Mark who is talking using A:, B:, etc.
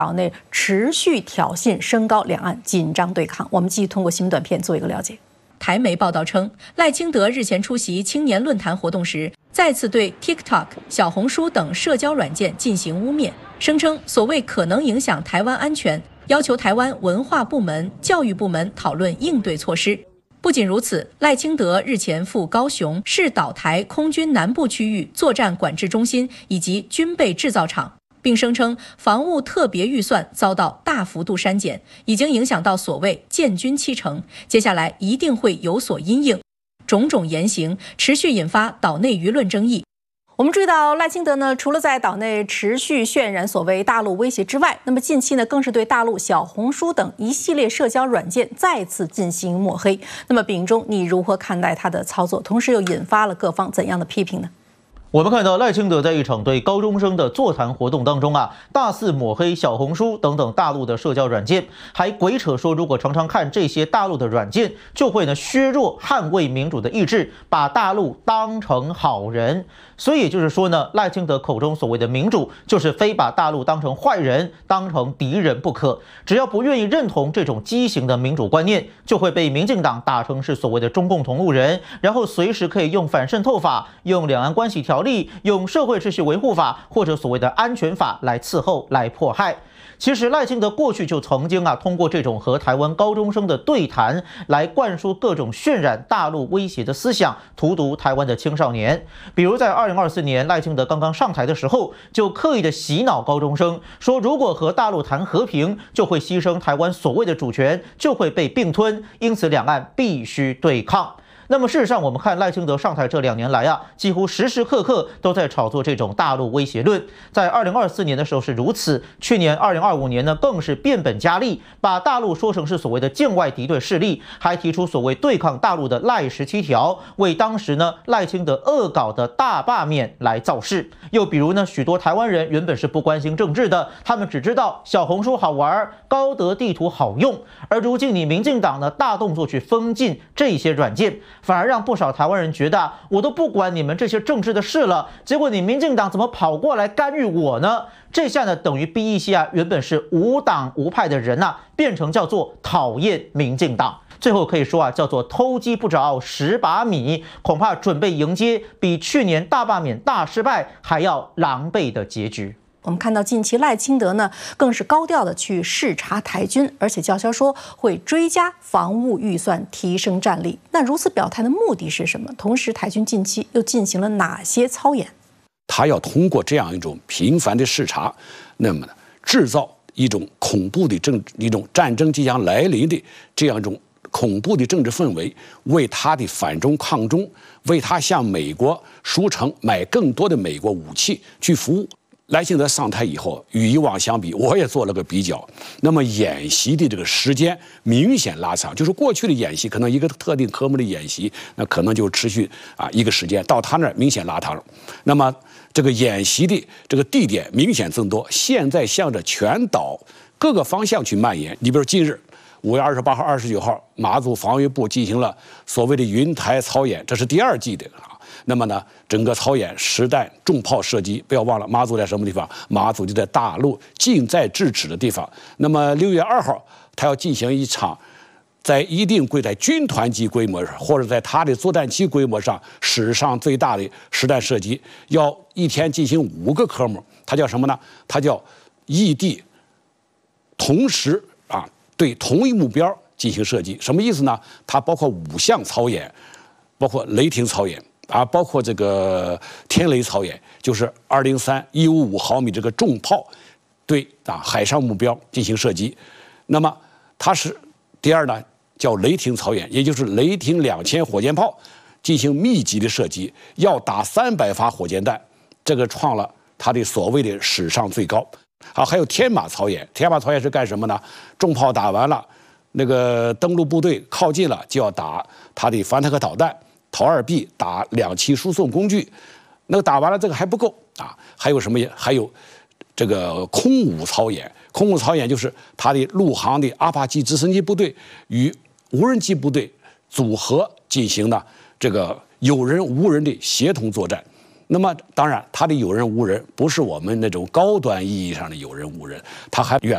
A: 岛内持续挑衅，升高两岸紧张对抗。我们继续通过新闻短片做一个了解。台媒报道称，赖清德日前出席青年论坛活动时，再次对 TikTok、小红书等社交软件进行污蔑，声称所谓可能影响台湾安全，要求台湾文化部门、教育部门讨论应对措施。不仅如此，赖清德日前赴高雄视岛台空军南部区域作战管制中心以及军备制造厂，并声称防务特别预算遭到大幅度删减，已经影响到所谓建军7成，接下来一定会有所因应。种种言行持续引发岛内舆论争议。我们注意到赖清德呢，除了在岛内持续渲染所谓大陆威胁之外，那么近期呢，更是对大陆小红书等一系列社交软件再次进行抹黑。那么秉忠，你如何看待他的操作？同时又引发了各方怎样的批评呢？
B: 我们看到赖清德在一场对高中生的座谈活动当中大肆抹黑小红书等等大陆的社交软件，还鬼扯说如果常常看这些大陆的软件，就会削弱捍卫民主的意志，把大陆当成好人。所以也就是说呢，赖清德口中所谓的民主，就是非把大陆当成坏人、当成敌人不可。只要不愿意认同这种畸形的民主观念，就会被民进党打成是所谓的中共同路人，然后随时可以用反渗透法、用两岸关系条例、用社会秩序维护法或者所谓的安全法来伺候、来迫害。其实赖清德过去就曾经通过这种和台湾高中生的对谈来灌输各种渲染大陆威胁的思想，荼毒台湾的青少年。比如在2024年赖清德刚刚上台的时候，就刻意的洗脑高中生，说如果和大陆谈和平，就会牺牲台湾所谓的主权，就会被并吞，因此两岸必须对抗。那么事实上，我们看赖清德上台这2年来几乎时时刻刻都在炒作这种大陆威胁论。在2024年的时候是如此，去年2025年呢更是变本加厉，把大陆说成是所谓的境外敌对势力，还提出所谓对抗大陆的赖17条，为当时呢赖清德恶搞的大罢免来造势。又比如呢，许多台湾人原本是不关心政治的，他们只知道小红书好玩，高德地图好用，而如今你民进党呢大动作去封禁这些软件，反而让不少台湾人觉得我都不管你们这些政治的事了，结果你民进党怎么跑过来干预我呢？这下呢，等于逼一些原本是无党无派的人变成叫做讨厌民进党。最后可以说叫做偷鸡不着蚀把米，恐怕准备迎接比去年大罢免大失败还要狼狈的结局。我们看到近期赖清德呢，更是高调的去视察台军，而且叫嚣说会追加防务预算，提升战力。那如此表态的目的是什么？同时，台军近期又进行了哪些操演？
C: 他要通过这样一种频繁的视察，那么呢，制造一种恐怖的一种战争即将来临的这样一种恐怖的政治氛围，为他的反中抗中，为他向美国输成买更多的美国武器去服务。赖清德上台以后，与以往相比，我也做了个比较。那么演习的这个时间明显拉长，就是过去的演习可能一个特定科目的演习，那可能就持续一个时间，到他那儿明显拉长。那么这个演习的这个地点明显增多，现在向着全岛各个方向去蔓延。你比如近日5月28号、29号，马祖防卫部进行了所谓的云台操演，这是第2季的那么呢，整个操演实弹重炮射击，不要忘了马祖在什么地方？马祖就在大陆近在咫尺的地方。那么6月2号，他要进行一场在一定在军团级规模上，或者在他的作战机规模上史上最大的实弹射击，要一天进行5个科目。它叫什么呢？它叫异地同时对同一目标进行射击。什么意思呢？它包括5项操演，包括雷霆操演。包括这个天雷操演，就是203-155毫米这个重炮对海上目标进行射击。那么它是第2呢，叫雷霆操演，也就是雷霆2000火箭炮进行密集的射击，要打300发火箭弹，这个创了它的所谓的史上最高。还有天马操演，天马操演是干什么呢？重炮打完了，那个登陆部队靠近了，就要打它的反坦克导弹。陶2B 打2栖输送工具，那个打完了这个还不够还有什么？还有这个空武操演。空武操演就是它的陆航的阿帕奇直升机部队与无人机部队组合进行的这个有人无人的协同作战。那么当然，它的有人无人不是我们那种高端意义上的有人无人，它还远